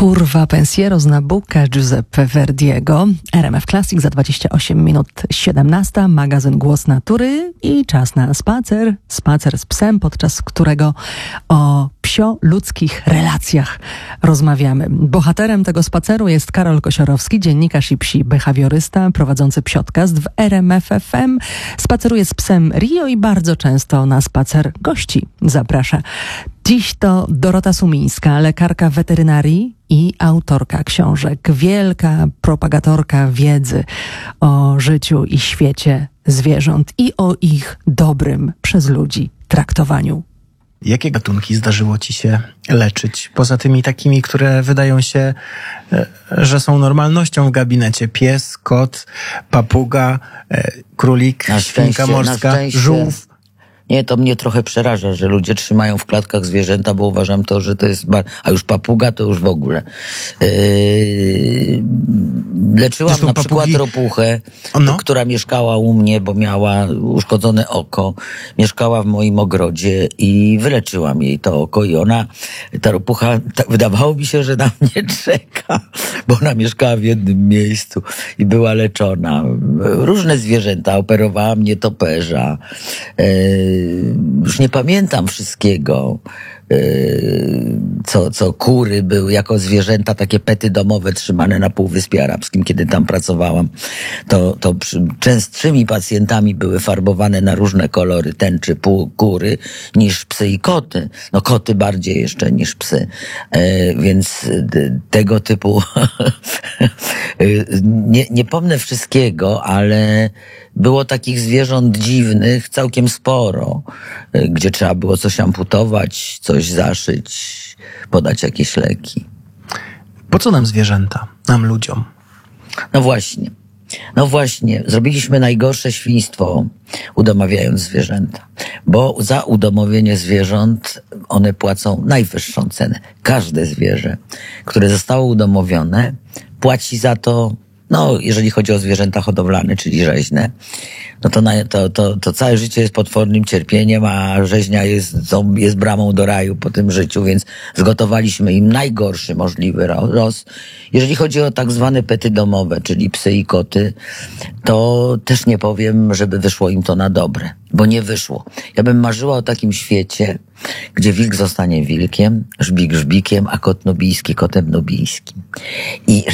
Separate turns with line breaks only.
Curva Pensiero z Nabucca Giuseppe Verdiego. RMF Classic za 28 minut 17. Magazyn Głos Natury i czas na spacer. Spacer z psem, podczas którego o psio-ludzkich relacjach rozmawiamy. Bohaterem tego spaceru jest Karol Kosiorowski, dziennikarz i psi behawiorysta, prowadzący psiodcast w RMF FM. Spaceruje z psem Rio i bardzo często na spacer gości zaprasza. Dziś to Dorota Sumińska, lekarka weterynarii i autorka książek. Wielka propagatorka wiedzy o życiu i świecie zwierząt i o ich dobrym przez ludzi traktowaniu.
Jakie gatunki zdarzyło ci się leczyć? Poza tymi takimi, które wydają się, że są normalnością w gabinecie. Pies, kot, papuga, królik, świnka morska, żółw.
Nie, to mnie trochę przeraża, że ludzie trzymają w klatkach zwierzęta, bo uważam to, że to jest... A już papuga to już w ogóle. Leczyłam na przykład ropuchę, która mieszkała u mnie, bo miała uszkodzone oko. Mieszkała w moim ogrodzie i wyleczyłam jej to oko i ta ropucha, wydawało mi się, że na mnie czeka, bo ona mieszkała w jednym miejscu i była leczona. Różne zwierzęta, operowałam nietoperza. Już nie pamiętam wszystkiego, co kury były jako zwierzęta, takie pety domowe trzymane na Półwyspie Arabskim, kiedy tam pracowałam. To częstszymi pacjentami były farbowane na różne kolory tęczy kury niż psy i koty. No koty bardziej jeszcze niż psy. Więc tego typu nie pomnę wszystkiego, ale było takich zwierząt dziwnych całkiem sporo, gdzie trzeba było coś amputować, coś zaszyć, podać jakieś leki.
Po co nam zwierzęta? Nam ludziom?
No właśnie, zrobiliśmy najgorsze świństwo, udomawiając zwierzęta. Bo za udomowienie zwierząt one płacą najwyższą cenę. Każde zwierzę, które zostało udomowione, płaci za to, jeżeli chodzi o zwierzęta hodowlane, czyli rzeźne, to całe życie jest potwornym cierpieniem, a rzeźnia jest bramą do raju po tym życiu, więc zgotowaliśmy im najgorszy możliwy los. Jeżeli chodzi o tak zwane pety domowe, czyli psy i koty, to też nie powiem, żeby wyszło im to na dobre, bo nie wyszło. Ja bym marzyła o takim świecie, gdzie wilk zostanie wilkiem, żbik żbikiem, a kot nubijski kotem nubijskim. I